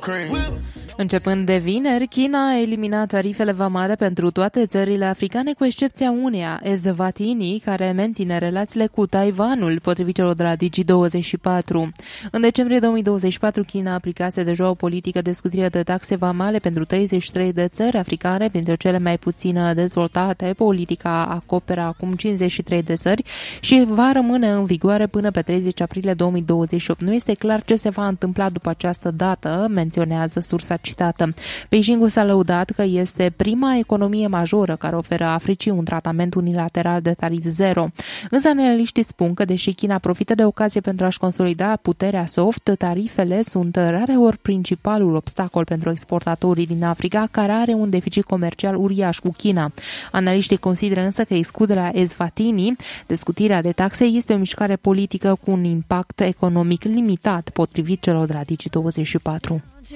Începând de vineri, China a eliminat tarifele vamale pentru toate țările africane, cu excepția uneia, Eswatini, care menține relațiile cu Taiwanul, potrivit celor de la Digi24. În decembrie 2024, China aplicase deja o politică de scutire de taxe vamale pentru 33 de țări africane, printre cele mai puțin dezvoltate. Politica acoperă acum 53 de țări și va rămâne în vigoare până pe 30 aprilie 2028. Nu este clar ce se va întâmpla după această dată, menționează sursa citată. Beijingul s-a lăudat că este prima economie majoră care oferă Africii un tratament unilateral de tarif zero. Însă analiștii spun că, deși China profită de ocazie pentru a-și consolida puterea soft, tarifele sunt rareori principalul obstacol pentru exportatorii din Africa, care are un deficit comercial uriaș cu China. Analiștii consideră însă că excluderea Eswatini de scutirea de taxe este o mișcare politică cu un impact economic limitat, potrivit celor de la Digi24.